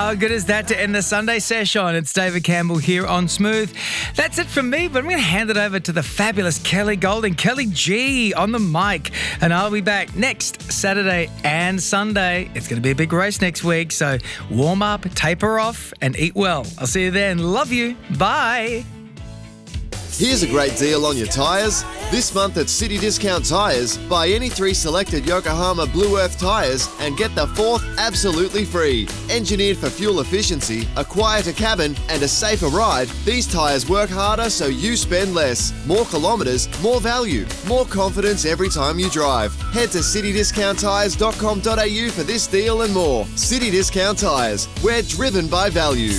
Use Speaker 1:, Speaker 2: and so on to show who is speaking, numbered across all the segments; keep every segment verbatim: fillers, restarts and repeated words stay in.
Speaker 1: How good is that to end the Sunday session? It's David Campbell here on Smooth. That's it from me, but I'm going to hand it over to the fabulous Kelly Golding, Kelly G on the mic. And I'll be back next Saturday and Sunday. It's going to be a big race next week, so warm up, taper off, and eat well. I'll see you then. Love you. Bye.
Speaker 2: Here's a great deal on your tyres. This month at City Discount Tyres, buy any three selected Yokohama Blue Earth tyres and get the fourth absolutely free. Engineered for fuel efficiency, a quieter cabin and a safer ride, these tyres work harder so you spend less. More kilometres, more value, more confidence every time you drive. Head to city discount tyres dot com dot a u for this deal and more. City Discount Tyres, we're driven by value.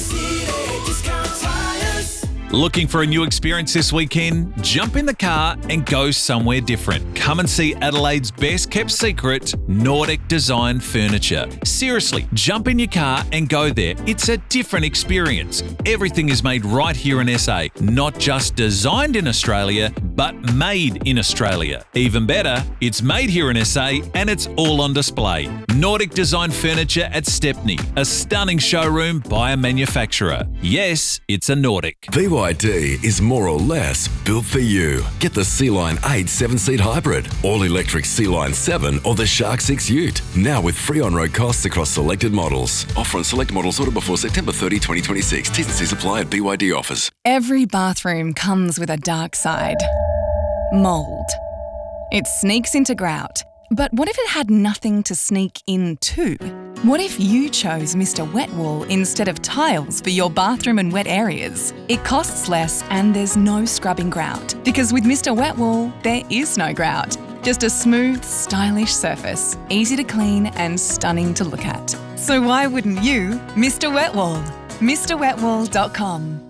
Speaker 3: Looking for a new experience this weekend? Jump in the car and go somewhere different. Come and see Adelaide's best kept secret, Nordic Design Furniture. Seriously, jump in your car and go there. It's a different experience. Everything is made right here in S A. Not just designed in Australia, but made in Australia. Even better, it's made here in S A and it's all on display. Nordic Design Furniture at Stepney, a stunning showroom by a manufacturer. Yes, it's a Nordic.
Speaker 4: B Y D is more or less built for you. Get the Sea-Line eight seven-seat hybrid, all-electric Sea-Line seven or the Shark six Ute. Now with free on-road costs across selected models. Offer on select models ordered before September thirtieth, twenty twenty-six. T's and C's apply at B Y D offers.
Speaker 5: Every bathroom comes with a dark side. Mould. It sneaks into grout. But what if it had nothing to sneak into? What if you chose Mister Wet Wool instead of tiles for your bathroom and wet areas? It costs less and there's no scrubbing grout. Because with Mister Wet Wool, there is no grout. Just a smooth, stylish surface, easy to clean and stunning to look at. So why wouldn't you, Mister Wet Wool? Mr Wet Wool dot com.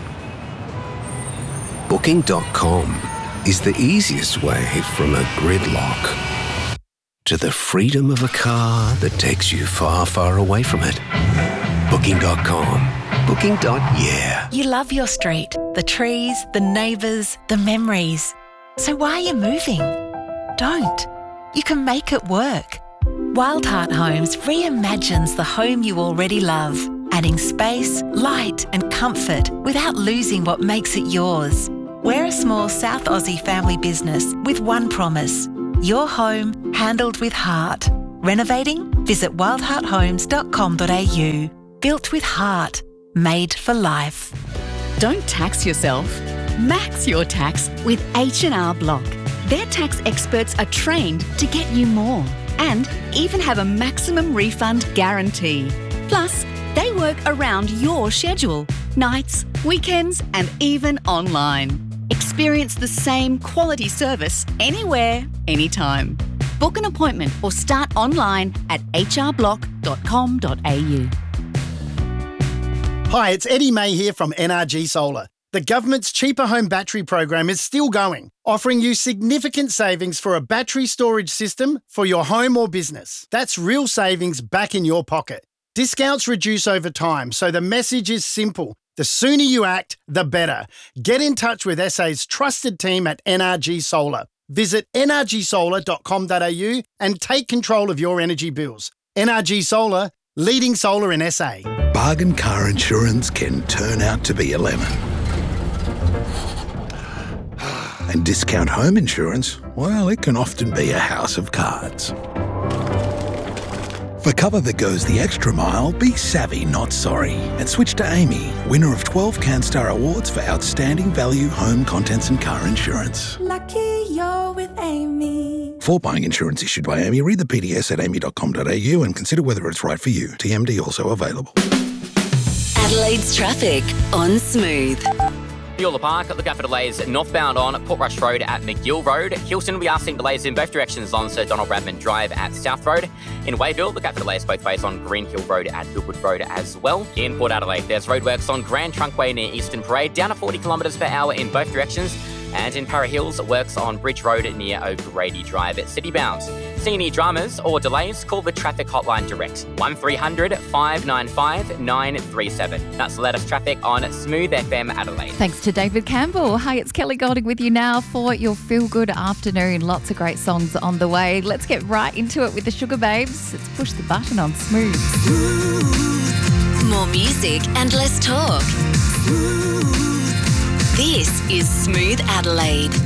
Speaker 6: Booking dot com is the easiest way from a gridlock to the freedom of a car that takes you far, far away from it. Booking dot com. Booking. Yeah.
Speaker 7: You love your street, the trees, the neighbours, the memories. So why are you moving? Don't. You can make it work. Wildheart Homes reimagines the home you already love, adding space, light and comfort without losing what makes it yours. We're a small South Aussie family business with one promise: your home handled with heart. Renovating? Visit wildheart homes dot com dot a u. Built with heart. Made for life.
Speaker 8: Don't tax yourself. Max your tax with H and R Block. Their tax experts are trained to get you more and even have a maximum refund guarantee. Plus, they work around your schedule, nights, weekends and even online. Experience the same quality service anywhere, anytime. Book an appointment or start online at h r block dot com dot a u.
Speaker 9: Hi, it's Eddie May here from N R G Solar. The government's Cheaper Home Battery program is still going, offering you significant savings for a battery storage system for your home or business. That's real savings back in your pocket. Discounts reduce over time, so the message is simple. The sooner you act, the better. Get in touch with S A's trusted team at N R G Solar. Visit n r g solar dot com dot a u and take control of your energy bills. N R G Solar, leading solar in S A.
Speaker 10: Bargain car insurance can turn out to be a lemon. And discount home insurance, well, it can often be a house of cards. For cover that goes the extra mile, be savvy, not sorry. And switch to Amy, winner of twelve CanStar Awards for Outstanding Value Home Contents and Car Insurance.
Speaker 11: Lucky you're with Amy.
Speaker 10: For buying insurance issued by Amy, read the P D S at amy dot com dot a u and consider whether it's right for you. T M D also available.
Speaker 12: Adelaide's traffic on Smooth.
Speaker 13: Beulah Park, look out for delays northbound on Port Rush Road at McGill Road. Hilton, we are seeing delays in both directions on Sir Donald Bradman Drive at South Road. In Wayville, look out for delays both ways on Green Hill Road at Goodwood Road as well. In Port Adelaide, there's roadworks on Grand Trunkway near Eastern Parade, down to forty kilometres per hour in both directions. And in Para Hills, works on Bridge Road near O'Grady Drive at City Bound. See any dramas or delays, call the traffic hotline direct, one three hundred, five nine five, nine three seven. That's the latest traffic on Smooth F M Adelaide.
Speaker 14: Thanks to David Campbell. Hi, it's Kelly Golding with you now for your feel-good afternoon. Lots of great songs on the way. Let's get right into it with the Sugar Babes. Let's push the button on Smooth.
Speaker 12: Smooth. music and less talk. This is Smooth Adelaide.